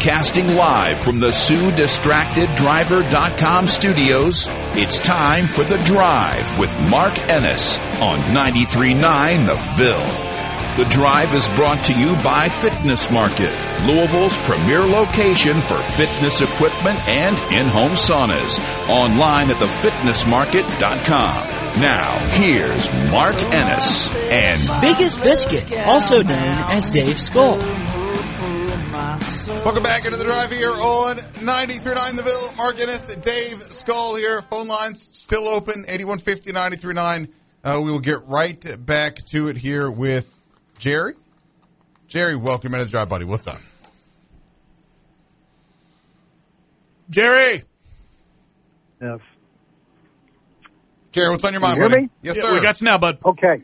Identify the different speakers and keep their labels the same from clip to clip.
Speaker 1: Broadcasting live from the SueDistractedDriver.com studios, it's time for The Drive with Mark Ennis on 93.9 The Ville. The Drive is brought to you by Fitness Market, Louisville's premier location for fitness equipment and in-home saunas. Online at thefitnessmarket.com. Now, here's Mark Ennis and
Speaker 2: Biggest Biscuit, also known as Dave Skull.
Speaker 3: Welcome back into The Drive here on 93.9 The Ville. Mark Ennis, Dave Skull here. Phone lines still open, 8150-93.9. We will get right back to it here with Jerry. Jerry, welcome into The Drive, buddy. What's up?
Speaker 4: Jerry.
Speaker 5: Yes.
Speaker 3: Jerry, what's on your mind,
Speaker 5: Can you hear
Speaker 3: buddy?
Speaker 5: me?
Speaker 3: Yes,
Speaker 4: Yeah,
Speaker 3: sir.
Speaker 4: we got you now, bud.
Speaker 5: Okay.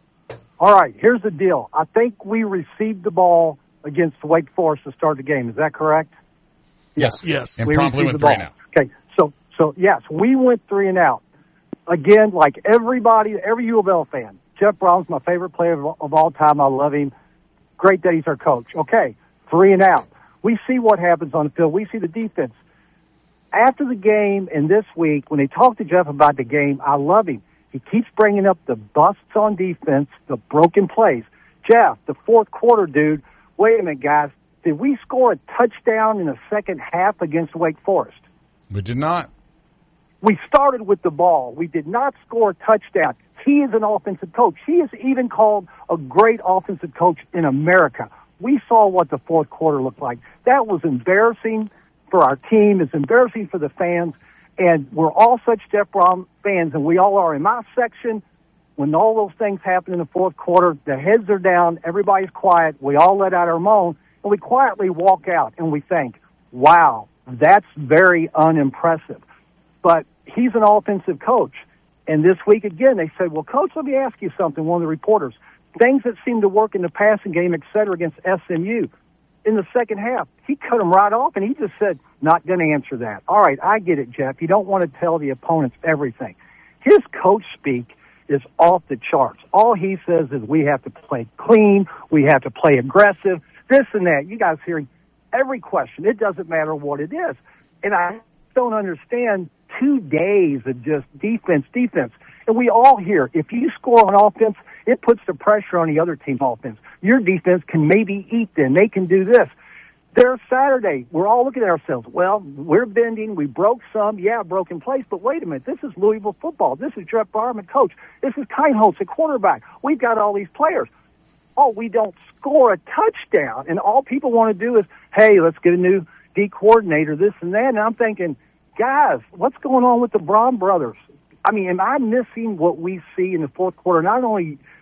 Speaker 5: All right, here's the deal. I think we received the ball against Wake Forest to start the game. Is that correct?
Speaker 3: Yes.
Speaker 4: Yes.
Speaker 3: And
Speaker 5: We
Speaker 3: promptly
Speaker 5: received
Speaker 3: went
Speaker 5: the
Speaker 3: 3
Speaker 5: ball.
Speaker 3: and out.
Speaker 5: Okay, so yes, we went 3 and out. Again, like everybody, every U of L fan, Jeff Brown's my favorite player of all time. I love him. Great that he's our coach. Okay, 3 and out. We see what happens on the field. We see the defense. After the game and this week, when they talk to Jeff about the game, I love him. He keeps bringing up the busts on defense, the broken plays. Jeff, the fourth quarter, dude, wait a minute, guys. Did we score a touchdown in the second half against Wake Forest?
Speaker 3: We did not.
Speaker 5: We started with the ball. We did not score a touchdown. He is an offensive coach. He is even called a great offensive coach in America. We saw what the fourth quarter looked like. That was embarrassing for our team. It's embarrassing for the fans. And we're all such Jeff Brown fans, and we all are. In my section, when all those things happen in the fourth quarter, the heads are down, everybody's quiet, we all let out our moan, and we quietly walk out, and we think, wow, that's very unimpressive. But he's an offensive coach. And this week, again, they said, well, Coach, let me ask you something, one of the reporters. Things that seem to work in the passing game, et cetera, against SMU. In the second half, he cut them right off, and he just said, not going to answer that. All right, I get it, Jeff. You don't want to tell the opponents everything. His coach speak is off the charts. All he says is we have to play clean, we have to play aggressive, this and that. You guys hearing every question. It doesn't matter what it is. And I don't understand 2 days of just defense. And we all hear, if you score on offense, it puts the pressure on the other team's offense. Your defense can maybe eat them. They can do this. There's Saturday. We're all looking at ourselves. Well, we're bending. We broke some. Yeah, broken place. But wait a minute. This is Louisville football. This is Jeff Barman, coach. This is Keinholz, the quarterback. We've got all these players. Oh, we don't score a touchdown. And all people want to do is, hey, let's get a new D coordinator, this and that. And I'm thinking, guys, what's going on with the Braun brothers? I mean, am I missing what we see in the fourth quarter? Not only